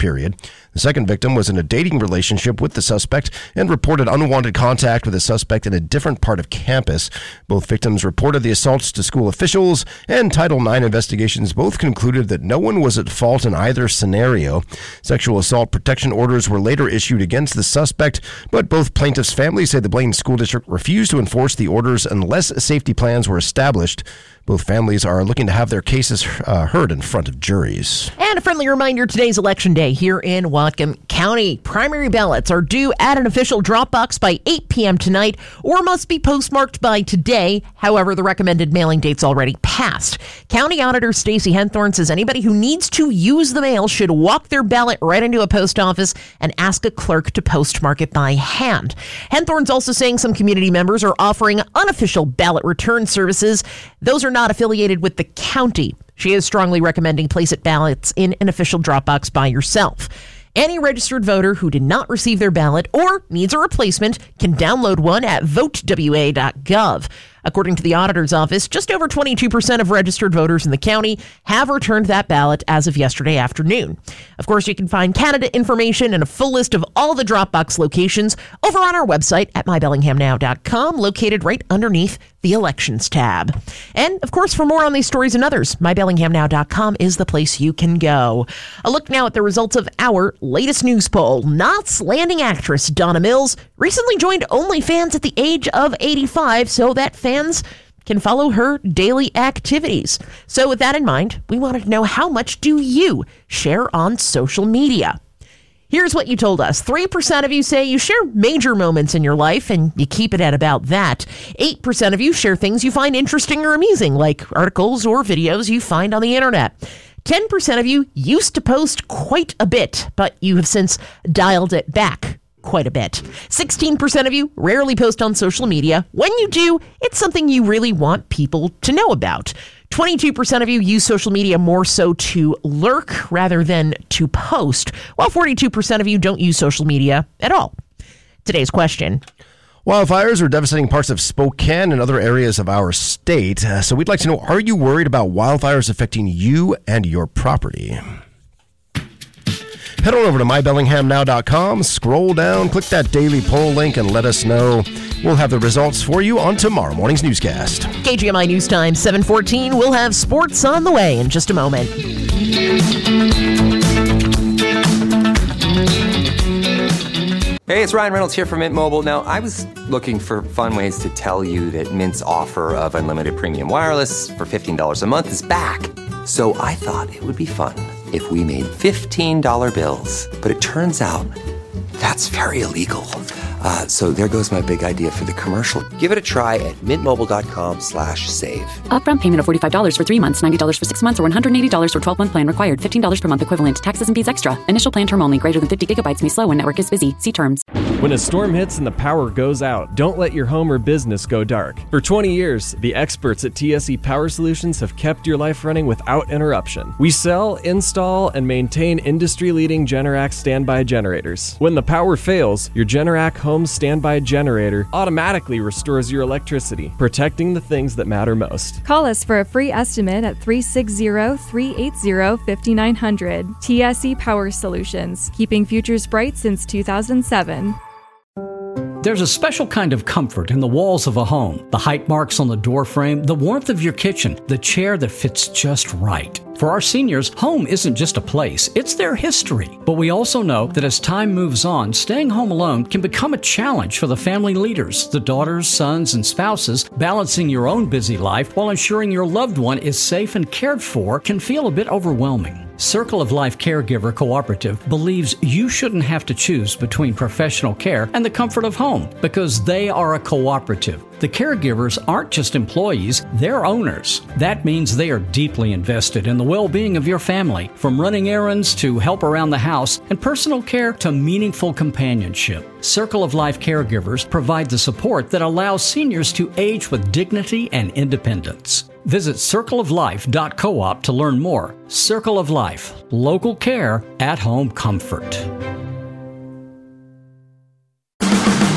period. The second victim was in a dating relationship with the suspect and reported unwanted contact with the suspect in a different part of campus. Both victims reported the assaults to school officials, and Title IX investigations both concluded that no one was at fault in either scenario. Sexual assault protection orders were later issued against the suspect, but both plaintiffs' families say the Blaine School District refused to enforce the orders unless safety plans were established. Both families are looking to have their cases heard in front of juries. And a friendly reminder, today's Election Day here in Whatcom County. Primary ballots are due at an official drop box by 8 p.m. tonight or must be postmarked by today. However, the recommended mailing date's already passed. County Auditor Stacey Henthorne says anybody who needs to use the mail should walk their ballot right into a post office and ask a clerk to postmark it by hand. Henthorne's also saying some community members are offering unofficial ballot return services. Those are not affiliated with the county. She is strongly recommending place-it ballots in an official drop box by yourself. Any registered voter who did not receive their ballot or needs a replacement can download one at votewa.gov. According to the auditor's office, just over 22% of registered voters in the county have returned that ballot as of yesterday afternoon. Of course, you can find candidate information and a full list of all the Dropbox locations over on our website at mybellinghamnow.com, located right underneath the Elections tab. And, of course, for more on these stories and others, mybellinghamnow.com is the place you can go. A look now at the results of our latest news poll. Knots Landing actress Donna Mills recently joined OnlyFans at the age of 85 so that fans can follow her daily activities. So with that in mind, we wanted to know, how much do you share on social media? Here's what you told us. 3% of you say you share major moments in your life and you keep it at about that. 8% of you share things you find interesting or amusing, like articles or videos you find on the internet. 10% of you used to post quite a bit, but you have since dialed it back quite a bit. 16% of you rarely post on social media. When you do, it's something you really want people to know about. 22% of you use social media more so to lurk rather than to post, while 42% of you don't use social media at all. Today's question: wildfires are devastating parts of Spokane and other areas of our state. So we'd like to know, are you worried about wildfires affecting you and your property? Head on over to mybellinghamnow.com, scroll down, click that daily poll link, and let us know. We'll have the results for you on tomorrow morning's newscast. KGMI News Time, 7:14. We'll have sports on the way in just a moment. Hey, it's Ryan Reynolds here from Mint Mobile. Now, I was looking for fun ways to tell you that Mint's offer of unlimited premium wireless for $15 a month is back. So I thought it would be fun if we made $15 bills. But it turns out that's very illegal. So there goes my big idea for the commercial. Give it a try at mintmobile.com/save. Upfront payment of $45 for 3 months, $90 for 6 months, or $180 for 12-month plan required. $15 per month equivalent. Taxes and fees extra. Initial plan term only. Greater than 50 gigabytes may slow when network is busy. See terms. When a storm hits and the power goes out, don't let your home or business go dark. For 20 years, the experts at TSE Power Solutions have kept your life running without interruption. We sell, install, and maintain industry-leading Generac standby generators. When the power fails, your Generac home standby generator automatically restores your electricity, protecting the things that matter most. Call us for a free estimate at 360-380-5900. TSE Power Solutions, keeping futures bright since 2007. There's a special kind of comfort in the walls of a home. The height marks on the door frame, the warmth of your kitchen, the chair that fits just right. For our seniors, home isn't just a place, it's their history. But we also know that as time moves on, staying home alone can become a challenge for the family leaders, the daughters, sons, and spouses. Balancing your own busy life while ensuring your loved one is safe and cared for can feel a bit overwhelming. Circle of Life Caregiver Cooperative believes you shouldn't have to choose between professional care and the comfort of home because they are a cooperative. The caregivers aren't just employees, they're owners. That means they are deeply invested in the well-being of your family, from running errands to help around the house and personal care to meaningful companionship. Circle of Life Caregivers provide the support that allows seniors to age with dignity and independence. Visit circleoflife.coop to learn more. Circle of Life, local care, at-home comfort.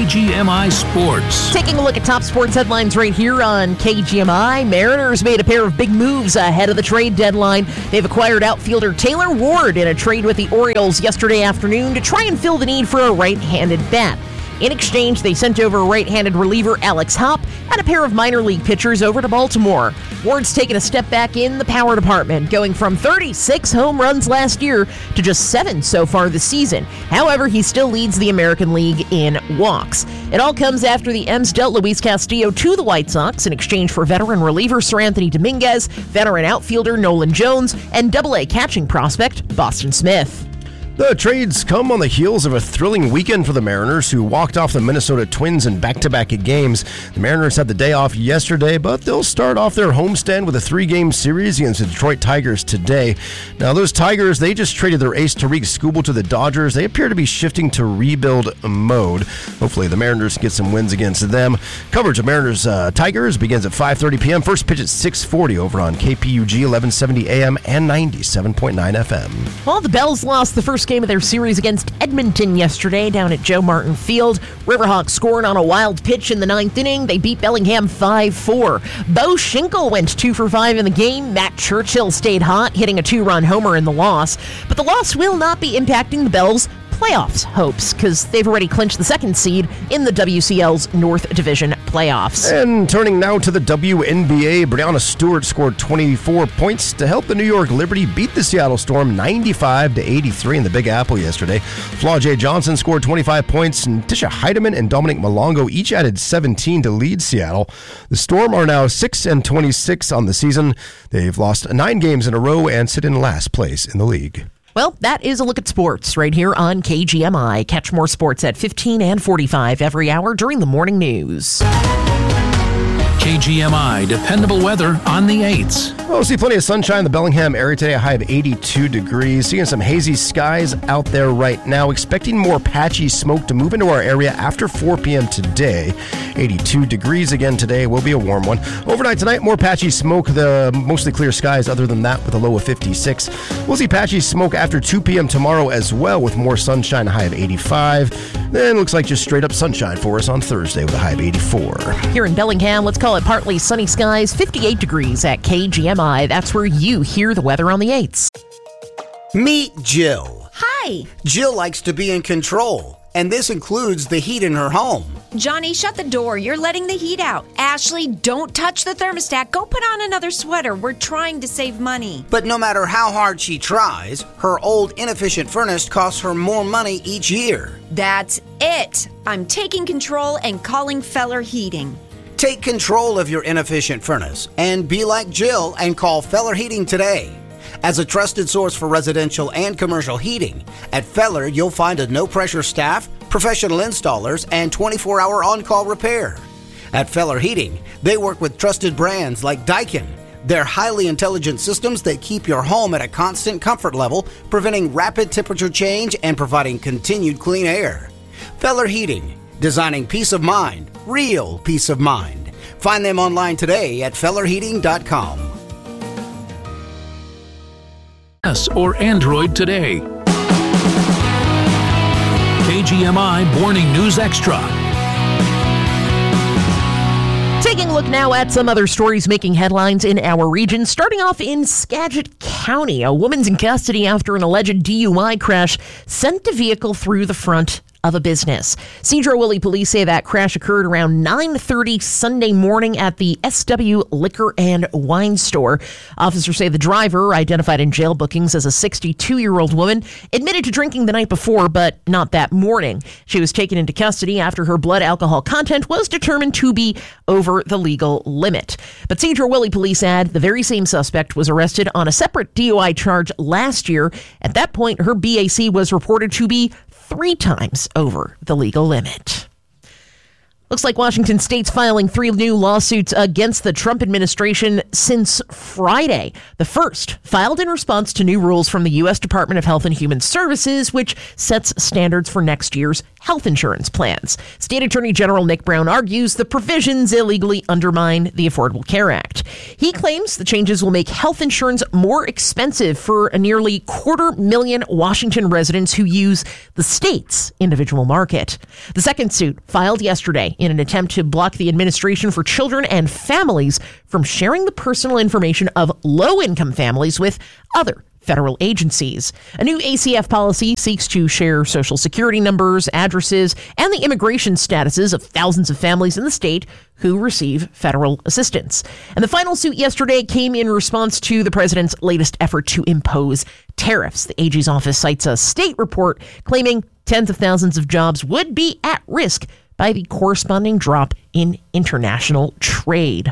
KGMI Sports. Taking a look at top sports headlines right here on KGMI. Mariners made a pair of big moves ahead of the trade deadline. They've acquired outfielder Taylor Ward in a trade with the Orioles yesterday afternoon to try and fill the need for a right-handed bat. In exchange, they sent over right-handed reliever Alex Hopp and a pair of minor league pitchers over to Baltimore. Ward's taken a step back in the power department, going from 36 home runs last year to just 7 so far this season. However, he still leads the American League in walks. It all comes after the M's dealt Luis Castillo to the White Sox in exchange for veteran reliever Sir Anthony Dominguez, veteran outfielder Nolan Jones, and Double-A catching prospect Boston Smith. The trades come on the heels of a thrilling weekend for the Mariners, who walked off the Minnesota Twins in back-to-back games. The Mariners had the day off yesterday, but they'll start off their homestand with a 3-game series against the Detroit Tigers today. Now, those Tigers, they just traded their ace Tariq Skubal to the Dodgers. They appear to be shifting to rebuild mode. Hopefully, the Mariners get some wins against them. Coverage of Mariners Tigers begins at 5:30 p.m. First pitch at 6:40 over on KPUG 1170 AM and 97.9 FM. Well, the Bells lost the first game of their series against Edmonton yesterday down at Joe Martin Field. Riverhawks scored on a wild pitch in the 9th inning. They beat Bellingham 5-4. Bo Schinkel went 2 for 5 in the game. Matt Churchill stayed hot, hitting a 2-run homer in the loss. But the loss will not be impacting the Bells' playoffs hopes, because they've already clinched the 2nd seed in the WCL's North Division playoffs. And turning now to the WNBA, Breanna Stewart scored 24 points to help the New York Liberty beat the Seattle Storm 95-83 in the Big Apple yesterday. Flaw J. Johnson scored 25 points, and Tisha Heidemann and Dominic Malongo each added 17 to lead Seattle. The Storm are now 6-26 on the season. They've lost 9 games in a row and sit in last place in the league. Well, that is a look at sports right here on KGMI. Catch more sports at 15 and 45 every hour during the morning news. KGMI, dependable weather on the 8s. We'll see plenty of sunshine in the Bellingham area today, a high of 82 degrees. Seeing some hazy skies out there right now. Expecting more patchy smoke to move into our area after 4 p.m. today. 82 degrees again today. Will be a warm one. Overnight tonight, more patchy smoke. The mostly clear skies other than that with a low of 56. We'll see patchy smoke after 2 p.m. tomorrow as well with more sunshine, a high of 85. Then looks like just straight up sunshine for us on Thursday with a high of 84. Here in Bellingham, let's call it partly sunny skies, 58 degrees at KGMI. That's where you hear the weather on the 8s. Meet Jill. Hi. Jill likes to be in control, and this includes the heat in her home. Johnny, shut the door. You're letting the heat out. Ashley, don't touch the thermostat. Go put on another sweater. We're trying to save money. But no matter how hard she tries, her old inefficient furnace costs her more money each year. That's it. I'm taking control and calling Feller Heating. Take control of your inefficient furnace and be like Jill and call Feller Heating today. As a trusted source for residential and commercial heating, at Feller you'll find a no-pressure staff, professional installers, and 24-hour on-call repair. At Feller Heating, they work with trusted brands like Daikin. They're highly intelligent systems that keep your home at a constant comfort level, preventing rapid temperature change and providing continued clean air. Feller Heating, designing peace of mind, real peace of mind. Find them online today at fellerheating.com. Or Android today. KGMI Morning News Extra. Taking a look now at some other stories making headlines in our region. Starting off in Skagit County, a woman's in custody after an alleged DUI crash sent a vehicle through the front of a business. Cedro-Willie police say that crash occurred around 9:30 Sunday morning at the SW Liquor and Wine Store. Officers say the driver, identified in jail bookings as a 62-year-old woman, admitted to drinking the night before, but not that morning. She was taken into custody after her blood alcohol content was determined to be over the legal limit. But Cedro-Willie police add the very same suspect was arrested on a separate DUI charge last year. At that point, her BAC was reported to be 3 times over the legal limit. Looks like Washington State's filing 3 new lawsuits against the Trump administration since Friday. The first filed in response to new rules from the U.S. Department of Health and Human Services, which sets standards for next year's health insurance plans. State Attorney General Nick Brown argues the provisions illegally undermine the Affordable Care Act. He claims the changes will make health insurance more expensive for a nearly 250,000 Washington residents who use the state's individual market. The second suit, filed yesterday in an attempt to block the Administration for Children and Families from sharing the personal information of low-income families with other federal agencies. A new ACF policy seeks to share Social Security numbers, addresses, and the immigration statuses of thousands of families in the state who receive federal assistance. And the final suit yesterday came in response to the president's latest effort to impose tariffs. The AG's office cites a state report claiming tens of thousands of jobs would be at risk by the corresponding drop in international trade.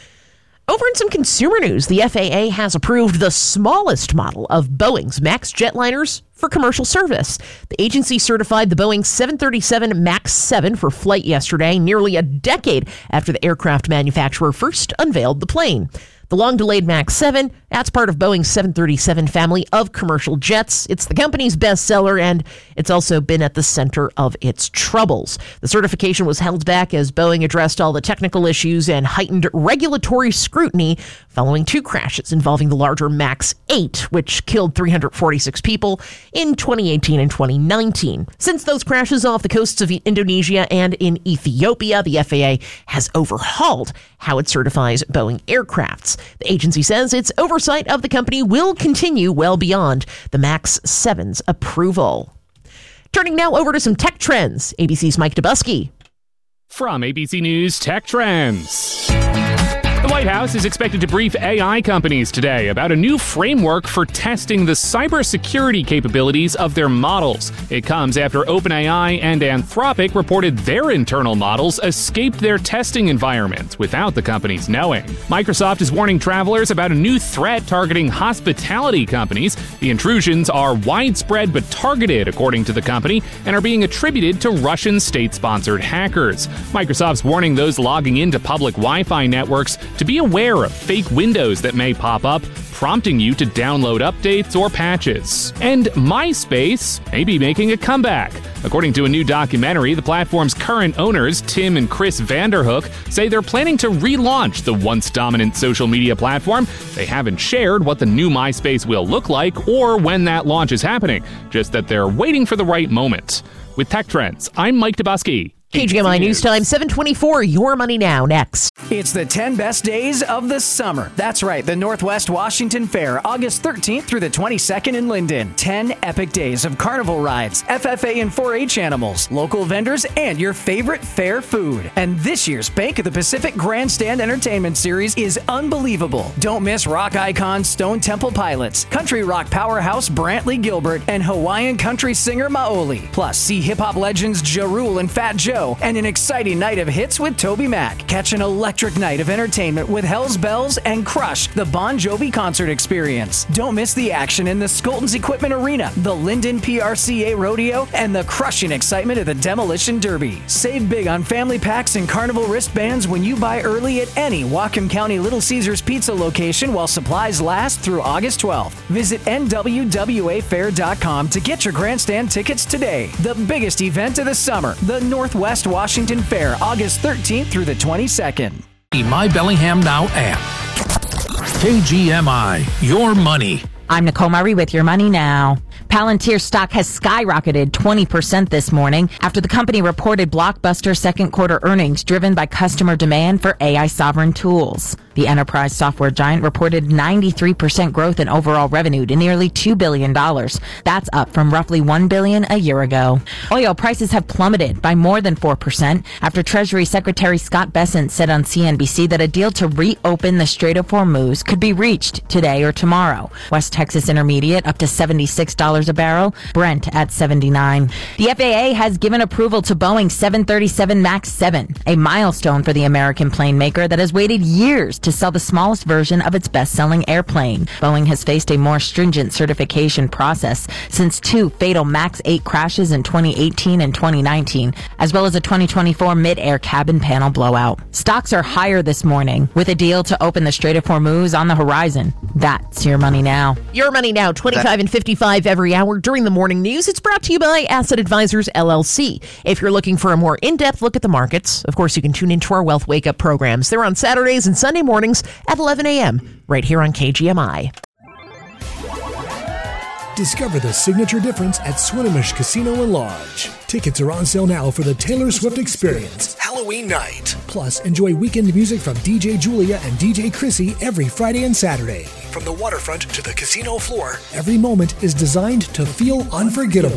Over in some consumer news, the FAA has approved the smallest model of Boeing's MAX jetliners for commercial service. The agency certified the Boeing 737 MAX 7 for flight yesterday, nearly a decade after the aircraft manufacturer first unveiled the plane. The long-delayed MAX 7, that's part of Boeing's 737 family of commercial jets. It's the company's bestseller, and it's also been at the center of its troubles. The certification was held back as Boeing addressed all the technical issues and heightened regulatory scrutiny following two crashes involving the larger MAX 8, which killed 346 people in 2018 and 2019. Since those crashes off the coasts of Indonesia and in Ethiopia, the FAA has overhauled how it certifies Boeing aircrafts. The agency says its oversight of the company will continue well beyond the MAX 7's approval. Turning now over to some tech trends. ABC's Mike Dubusky. From ABC News Tech Trends. The White House is expected to brief AI companies today about a new framework for testing the cybersecurity capabilities of their models. It comes after OpenAI and Anthropic reported their internal models escaped their testing environments without the companies knowing. Microsoft is warning travelers about a new threat targeting hospitality companies. The intrusions are widespread but targeted, according to the company, and are being attributed to Russian state-sponsored hackers. Microsoft's warning those logging into public Wi-Fi networks to be aware of fake windows that may pop up, prompting you to download updates or patches. And MySpace may be making a comeback. According to a new documentary, the platform's current owners, Tim and Chris Vanderhook, say they're planning to relaunch the once dominant social media platform. They haven't shared what the new MySpace will look like or when that launch is happening, just that they're waiting for the right moment. With Tech Trends, I'm Mike Dubusky. KGMI News Time, 7:24. Your Money Now, next. It's the 10 best days of the summer. That's right, the Northwest Washington Fair, August 13th through the 22nd in Linden. 10 epic days of carnival rides, FFA and 4-H animals, local vendors, and your favorite fair food. And this year's Bank of the Pacific Grandstand Entertainment Series is unbelievable. Don't miss rock icon Stone Temple Pilots, country rock powerhouse Brantley Gilbert, and Hawaiian country singer Maoli. Plus, see hip-hop legends Ja Rule and Fat Joe, and an exciting night of hits with Toby Mac. Catch an electric night of entertainment with Hell's Bells and Crush, the Bon Jovi concert experience. Don't miss the action in the Skoltons Equipment Arena, the Linden PRCA Rodeo, and the crushing excitement of the Demolition Derby. Save big on family packs and carnival wristbands when you buy early at any Whatcom County Little Caesars Pizza location while supplies last through August 12th. Visit nwwafair.com to get your grandstand tickets today. The biggest event of the summer, the Northwest Washington Fair, August 13th through the 22nd. The My Bellingham Now app. KGMI, your money. I'm Nicole Murray with Your Money Now. Palantir stock has skyrocketed 20% this morning after the company reported blockbuster second quarter earnings driven by customer demand for AI sovereign tools. The enterprise software giant reported 93% growth in overall revenue to nearly $2 billion. That's up from roughly $1 billion a year ago. Oil prices have plummeted by more than 4% after Treasury Secretary Scott Bessent said on CNBC that a deal to reopen the Strait of Hormuz could be reached today or tomorrow. West Texas Intermediate up to $76 a barrel, Brent at $79. The FAA has given approval to Boeing 737 MAX 7, a milestone for the American plane maker that has waited years to sell the smallest version of its best-selling airplane. Boeing has faced a more stringent certification process since two fatal MAX 8 crashes in 2018 and 2019, as well as a 2024 mid-air cabin panel blowout. Stocks are higher this morning with a deal to open the Strait of Hormuz on the horizon. That's Your Money Now. Your Money Now, 25 and 55 every every hour during the morning news. It's brought to you by Asset Advisors, LLC. If you're looking for a more in-depth look at the markets, of course, you can tune into our Wealth Wake Up programs. They're on Saturdays and Sunday mornings at 11 a.m. right here on KGMI. Discover the signature difference at Swinomish Casino and Lodge. Tickets are on sale now for the Taylor Swift Experience, Halloween night. Plus, enjoy weekend music from DJ Julia and DJ Chrissy every Friday and Saturday. From the waterfront to the casino floor, every moment is designed to feel unforgettable.